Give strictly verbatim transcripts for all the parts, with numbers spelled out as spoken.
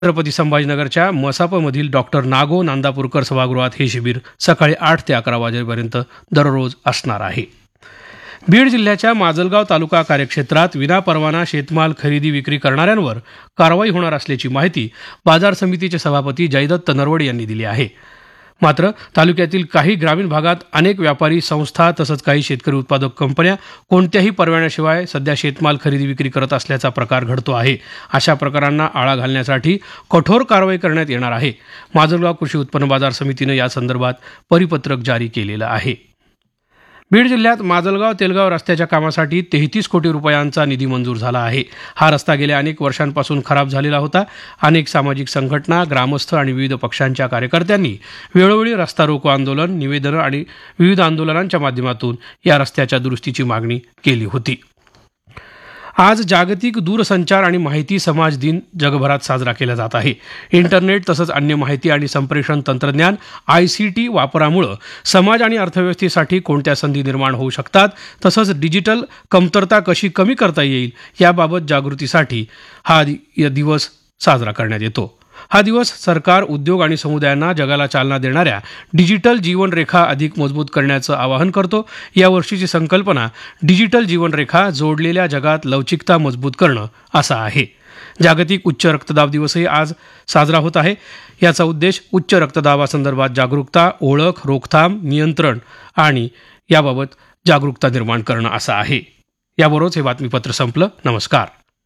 Chhatrapati संभाजीनगरच्या मसापमधील doctor नागो नांदापूरकर सभागृहात हे शिबिर सकाळी आठ ते अकरा वाजेपर्यंत दररोज असणार आहे. बीड जिल्ह्याच्या माजलगाव तालुका कार्यक्षेत्रात विनापरवाना शेतमाल खरेदी विक्री करणाऱ्यांवर कारवाई होणार असल्याची माहिती बाजार समितीचे सभापती जयदत्त नरवडे यांनी दिली आहे. मात्र तालुक्यातील काही ग्रामीण भागात अनेक व्यापारी संस्था तसंच काही शेतकरी उत्पादक कंपन्या कोणत्याही परवान्याशिवाय सध्या शेतमाल खरेदी विक्री करत असल्याचा प्रकार घडतो आहे. अशा प्रकारांना आळा घालण्यासाठी कठोर कारवाई करण्यात येणार आहे. माजलगाव कृषी उत्पन्न बाजार समितीनं यासंदर्भात परिपत्रक जारी केलेलं आहे. बीड जिल्ह्यात माजलगाव तेलगाव रस्त्याच्या कामासाठी तेहतीस कोटी रुपयांचा निधी मंजूर झाला आहे. हा रस्ता गेल्या अनेक वर्षांपासून खराब झालेला होता. अनेक सामाजिक संघटना, ग्रामस्थ आणि विविध पक्षांच्या कार्यकर्त्यांनी वेळोवेळी रस्ता रोको आंदोलन, निवेदनं आणि विविध आंदोलनांच्या माध्यमातून या रस्त्याच्या दुरुस्तीची मागणी केली होती. आज जागतिक दूरसंचार आणि माहिती समाज दिन जगभरात साजरा केला जात आहे. इंटरनेट तसंच अन्य माहिती आणि संप्रेषण तंत्रज्ञान आय सी टी वापरामुळे समाज आणि अर्थव्यवस्थेसाठी कोणत्या संधी निर्माण होऊ शकतात तसंच डिजिटल कमतरता कशी कमी करता येईल याबाबत जागृतीसाठी हा दिवस साजरा करण्यात येतो. हा दिवस सरकार, उद्योग आणि समुदायांना जगाला चालना देणाऱ्या डिजिटल जीवनरेखा अधिक मजबूत करण्याचं आवाहन करतो. या वर्षीची संकल्पना डिजिटल जीवनरेखा जोडलेल्या जगात लवचिकता मजबूत करणं असा आहे. जागतिक उच्च रक्तदाब दिवसही आज साजरा होत आहे. याचा उद्देश उच्च रक्तदाबासंदर्भात जागरूकता, ओळख, रोकथाम, नियंत्रण आणि याबाबत जागरूकता निर्माण करणं असा आहे. याबरोबरच हे बातमीपत्र संपलं. नमस्कार.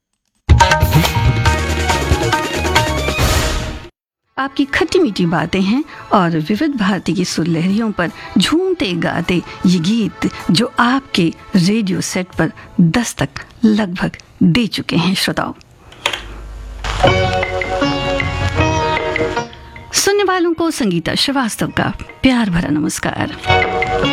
आपकी खट्टी मीठी बातें हैं और विविध भारती की सुरलहरियों पर झूमते गाते ये गीत जो आपके रेडियो सेट पर दस्तक लगभग दे चुके हैं. श्रोताओं, सुनने वालों को संगीता श्रीवास्तव का प्यार भरा नमस्कार.